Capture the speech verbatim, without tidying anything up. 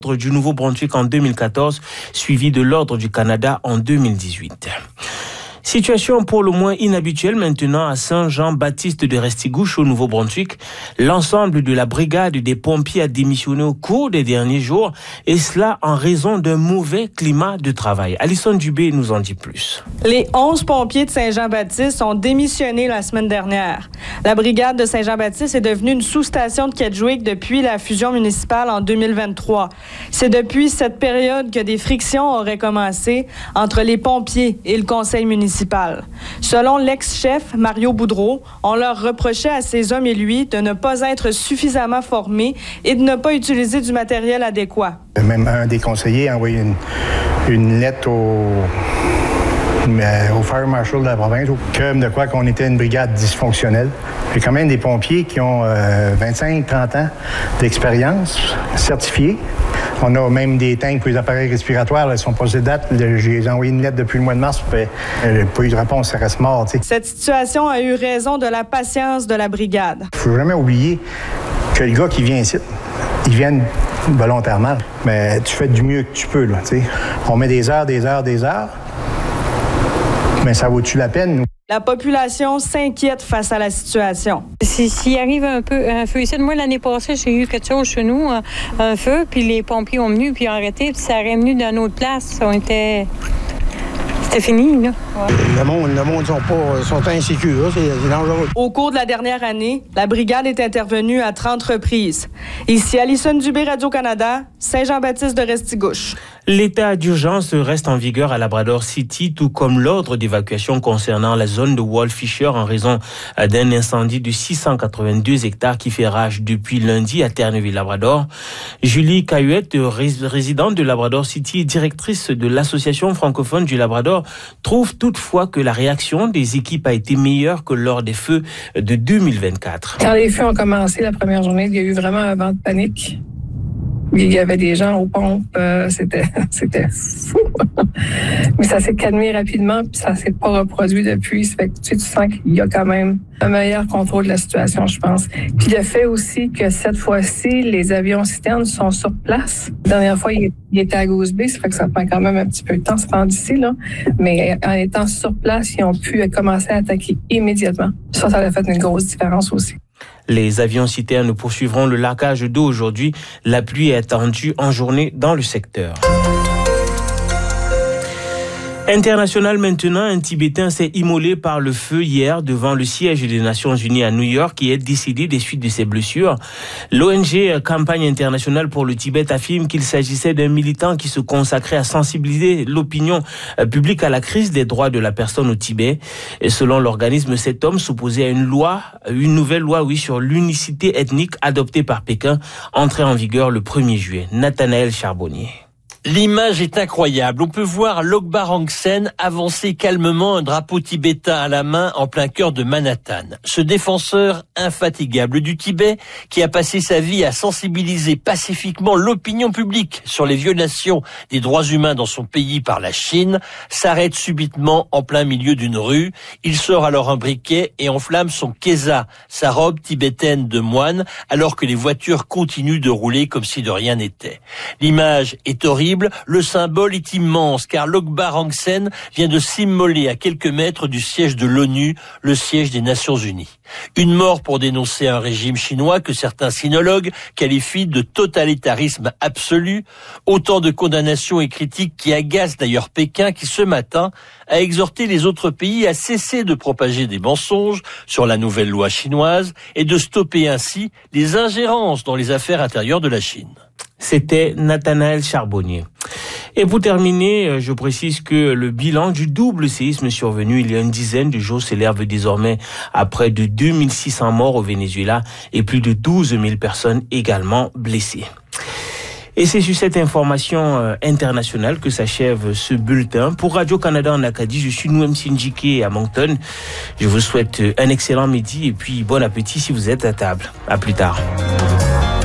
du Nouveau-Brunswick en deux mille quatorze, suivi de l'Ordre du Canada en deux mille dix-huit. Situation pour le moins inhabituelle maintenant à Saint-Jean-Baptiste de Restigouche au Nouveau-Brunswick. L'ensemble de la brigade des pompiers a démissionné au cours des derniers jours et cela en raison d'un mauvais climat de travail. Alison Dubé nous en dit plus. Les onze pompiers de Saint-Jean-Baptiste ont démissionné la semaine dernière. La brigade de Saint-Jean-Baptiste est devenue une sous-station de Kedgewick depuis la fusion municipale en deux mille vingt-trois. C'est depuis cette période que des frictions auraient commencé entre les pompiers et le conseil municipal. Selon l'ex-chef Mario Boudreau, on leur reprochait à ces hommes et lui de ne pas être suffisamment formés et de ne pas utiliser du matériel adéquat. Même un des conseillers a envoyé une, une lettre au, au Fire Marshal de la province, comme de quoi qu'on était une brigade dysfonctionnelle. Il y a quand même des pompiers qui ont euh, vingt-cinq à trente ans d'expérience, certifiés. On a même des tanks pour les appareils respiratoires. Là, ils sont passés de date. J'ai envoyé une lettre depuis le mois de mars. Il n'y a pas eu de réponse. Ça reste mort. T'sais. Cette situation a eu raison de la patience de la brigade. Il ne faut jamais oublier que le gars qui vient ici, il vient volontairement. Mais tu fais du mieux que tu peux. Là, on met des heures, des heures, des heures. Mais ça vaut-tu la peine? La population s'inquiète face à la situation. S'il arrive un peu un feu ici, moi l'année passée, j'ai eu quelque chose chez nous, un, un feu, puis les pompiers ont venu, puis ont arrêté, puis ça aurait venu d'une autre place. On était... C'était fini, là. Ouais. Le monde, le monde sont pas, sont insécures, c'est, c'est dangereux. Au cours de la dernière année, la brigade est intervenue à trente reprises. Ici, Alison Dubé, Radio-Canada, Saint-Jean-Baptiste de Restigouche. L'état d'urgence reste en vigueur à Labrador City, tout comme l'ordre d'évacuation concernant la zone de Wall Fisher en raison d'un incendie de six cent quatre-vingt-deux hectares qui fait rage depuis lundi à Terneville-Labrador. Julie Cahuette, résidente de Labrador City et directrice de l'association francophone du Labrador, trouve toutefois que la réaction des équipes a été meilleure que lors des feux de deux mille vingt-quatre. Quand les feux ont commencé la première journée, il y a eu vraiment un vent de panique. Il y avait des gens aux pompes, euh, c'était, c'était fou. Mais ça s'est calmé rapidement, puis ça s'est pas reproduit depuis. Ça fait que tu, sais, tu sens qu'il y a quand même un meilleur contrôle de la situation, je pense. Puis le fait aussi que cette fois-ci, les avions citernes sont sur place. La dernière fois, ils étaient à Goose Bay, ça fait que ça prend quand même un petit peu de temps, se rendre d'ici, là. Mais en étant sur place, ils ont pu commencer à attaquer immédiatement. Ça, ça a fait une grosse différence aussi. Les avions citernes poursuivront le largage d'eau aujourd'hui. La pluie est attendue en journée dans le secteur. International maintenant, un Tibétain s'est immolé par le feu hier devant le siège des Nations Unies à New York et est décédé des suites de ses blessures. L'O N G Campagne internationale pour le Tibet affirme qu'il s'agissait d'un militant qui se consacrait à sensibiliser l'opinion publique à la crise des droits de la personne au Tibet. Et selon l'organisme, cet homme s'opposait à une loi, une nouvelle loi, oui, sur l'unicité ethnique adoptée par Pékin, entrée en vigueur le premier juillet. Nathanaël Charbonnier. L'image est incroyable. On peut voir Lokbar Angsen avancer calmement, un drapeau tibétain à la main en plein cœur de Manhattan. Ce défenseur infatigable du Tibet, qui a passé sa vie à sensibiliser pacifiquement l'opinion publique sur les violations des droits humains dans son pays par la Chine, s'arrête subitement en plein milieu d'une rue. Il sort alors un briquet et enflamme son kesa, sa robe tibétaine de moine, alors que les voitures continuent de rouler comme si de rien n'était. L'image est horrible. Le symbole est immense car Lokbar Angsen vient de s'immoler à quelques mètres du siège de l'ONU, le siège des Nations Unies. Une mort pour dénoncer un régime chinois que certains sinologues qualifient de totalitarisme absolu. Autant de condamnations et critiques qui agacent d'ailleurs Pékin qui ce matin a exhorté les autres pays à cesser de propager des mensonges sur la nouvelle loi chinoise et de stopper ainsi les ingérences dans les affaires intérieures de la Chine. C'était Nathanaël Charbonnier. Et pour terminer, je précise que le bilan du double séisme survenu il y a une dizaine de jours s'élève désormais à près de deux mille six cents morts au Venezuela et plus de douze mille personnes également blessées. Et c'est sur cette information euh, internationale que s'achève ce bulletin. Pour Radio-Canada en Acadie, je suis Nouem Sinjike à Moncton. Je vous souhaite un excellent midi et puis bon appétit si vous êtes à table. À plus tard.